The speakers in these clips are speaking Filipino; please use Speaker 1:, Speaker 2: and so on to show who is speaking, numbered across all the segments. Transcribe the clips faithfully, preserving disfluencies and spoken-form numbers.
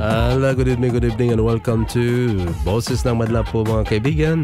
Speaker 1: Hello, good evening, good evening and welcome to Boses ng Madla po mga kaibigan.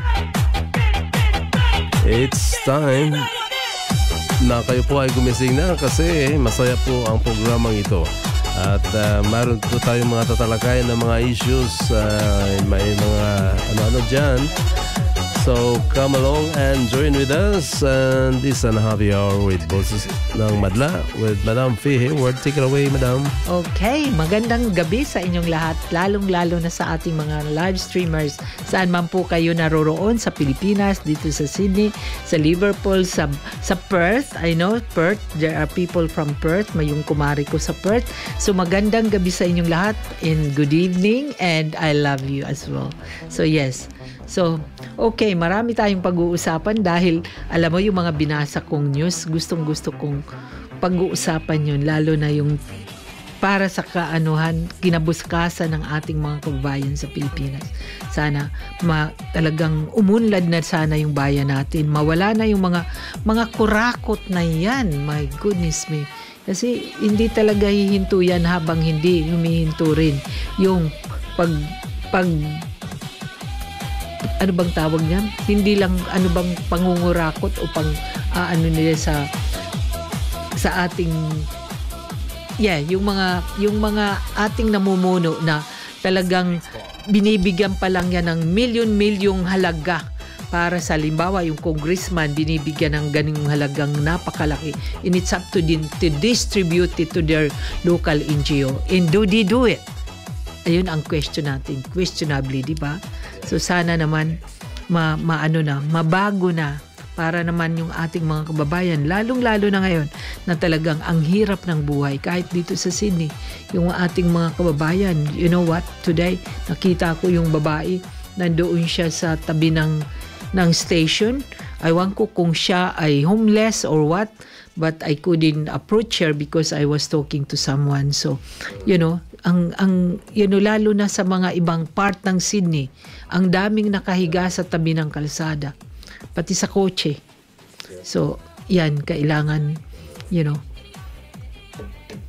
Speaker 1: It's time na kayo po ay gumising na kasi masaya po ang programang ito. At uh, meron po tayong mga tatalakayan ng mga issues, uh, may mga ano-ano dyan. So come along and join with us and this and a half hour with Boses ng Madla with Madam Fee Hayward. Take it away, Madam.
Speaker 2: Okay, magandang gabi sa inyong lahat, lalong-lalo na sa ating mga live streamers. Saan man po kayo naroroon sa Pilipinas, dito sa Sydney, sa Liverpool, sa, sa Perth. I know, Perth, there are people from Perth. May yung kumari ko sa Perth. So magandang gabi sa inyong lahat and good evening and I love you as well. So yes, so okay, marami tayong pag-uusapan dahil alam mo yung mga binasa kong news, gustong-gusto kong pag-uusapan yun, lalo na yung para sa kaanuhan, kinabuskasan ng ating mga kababayan sa Pilipinas. Sana ma, talagang umunlad na sana yung bayan natin. Mawala na yung mga mga kurakot na yan. My goodness me. Kasi hindi talaga hihinto yan habang hindi humihinto rin yung pag pag ano bang tawag niyan? Hindi lang ano bang pangungurakot o pang uh, ano nila sa sa ating yeah, yung mga yung mga ating namumuno na talagang binibigyan pa lang yan ng milyon-milyong halaga para sa limbawa yung congressman binibigyan ng ganung halagang napakalaki and it's up to them to distribute it to their local N G O and do they do it? Ayun ang question natin, questionably, di ba? So sana naman ma, maano na, mabago na para naman yung ating mga kababayan, lalong-lalo na ngayon na talagang ang hirap ng buhay kahit dito sa Sydney. Yung ating mga kababayan, you know what? Today, nakita ko yung babae, nandoon siya sa tabi ng ng station. Ewan ko kung siya ay homeless or what, but I couldn't approach her because I was talking to someone. So, you know, ang ang you know, lalo na sa mga ibang part ng Sydney, ang daming nakahiga sa tabi ng kalsada, pati sa kotse. So, yan, kailangan, you know,